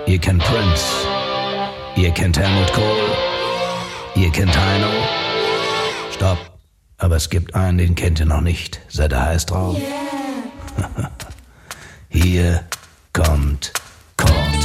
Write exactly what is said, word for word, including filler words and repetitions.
Ihr kennt Prince. Ihr kennt Helmut Kohl. Ihr kennt Heino. Stopp. Aber es gibt einen, den kennt ihr noch nicht. Seid ihr heiß drauf? Yeah. Hier